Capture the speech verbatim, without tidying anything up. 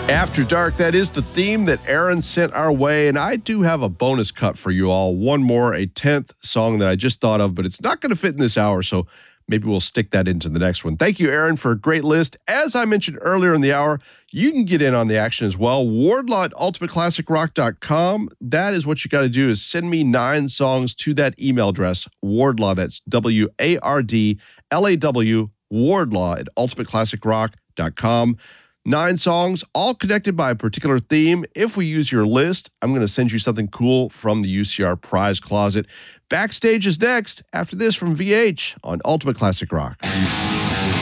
After Dark, that is the theme that Aaron sent our way, and I do have a bonus cut for you all. One more, a tenth song that I just thought of, but it's not going to fit in this hour, so maybe we'll stick that into the next one. Thank you, Aaron, for a great list. As I mentioned earlier in the hour, you can get in on the action as well. Wardlaw at ultimate classic rock dot com. That is what you got to do, is send me nine songs to that email address, Wardlaw, that's W A R D L A W, Wardlaw at ultimate classic rock dot com. Nine songs, all connected by a particular theme. If we use your list, I'm going to send you something cool from the U C R prize closet. Backstage is next after this from V H on Ultimate Classic Rock.